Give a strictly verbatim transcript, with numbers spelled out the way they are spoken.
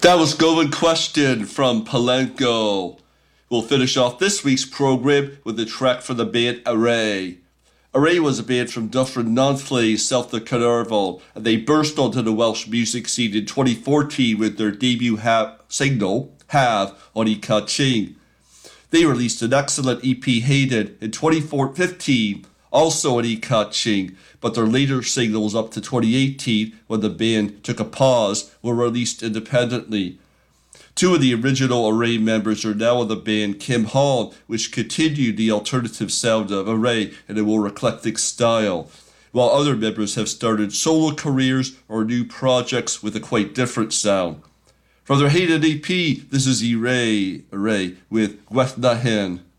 That was Golden Question from Palenko. We'll finish off this week's program with a track from the band Array. Array was a band from Dufferin Nonflay, South of Carnarvon, and they burst onto the Welsh music scene in twenty fourteen with their debut ha- single, Have, on I Ching. They released an excellent E P, Hayden, in twenty fifteen, also on I Ching, but their later singles up to twenty eighteen, when the band took a pause, were released independently. Two of the original Array members are now in the band Kim Hall, which continued the alternative sound of Array in a more eclectic style, while other members have started solo careers or new projects with a quite different sound. From their Hayden E P, this is Array, Array with Gweth Na Hen.